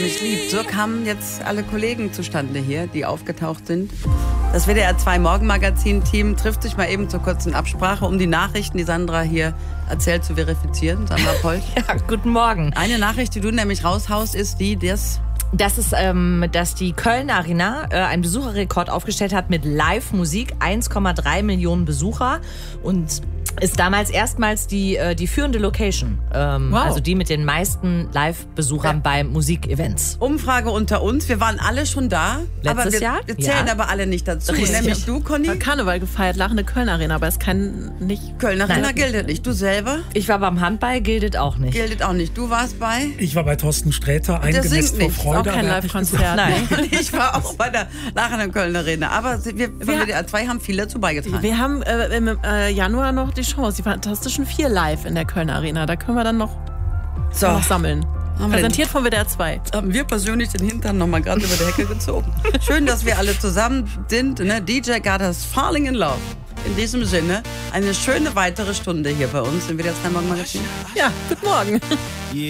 Mich liebt. So kamen jetzt alle Kollegen zustande hier, die aufgetaucht sind. Das WDR 2 Morgenmagazin-Team trifft sich mal eben zur kurzen Absprache, um die Nachrichten, die Sandra hier erzählt, zu verifizieren. Sandra Polch. Ja, guten Morgen. Eine Nachricht, die du nämlich raushaust, ist die, Das ist, dass die Kölner Arena einen Besucherrekord aufgestellt hat mit Live-Musik. 1,3 Millionen Besucher und ist damals erstmals die führende Location. Wow. Also die mit den meisten Live-Besuchern bei Musikevents. Umfrage unter uns. Wir waren alle schon da. Letztes Jahr? Wir zählen aber alle nicht dazu. Nämlich du, Conny. Karneval gefeiert, lachende Kölner Arena, aber es kann nicht... Kölner Arena gilt nicht. Du selber? Ich war beim Handball, gilt auch nicht. Gilt auch nicht. Du warst bei? Ich war bei Thorsten Sträter, eingemisst vor Freude. Auch kein Live-Konzert. Nein. Und ich war auch bei der lachenden Kölner Arena. Aber wir von WDR 2 haben viel dazu beigetragen. Wir haben im Januar noch die Chance, die Fantastischen 4 live in der Kölner Arena. Da können wir dann noch sammeln. Präsentiert von WDR 2. Jetzt haben wir persönlich den Hintern nochmal gerade über die Hecke gezogen. Schön, dass wir alle zusammen sind. Ne? DJ got us falling in love. In diesem Sinne, eine schöne weitere Stunde hier bei uns im WDR 2 Morgenmagazin. Ja, guten Morgen.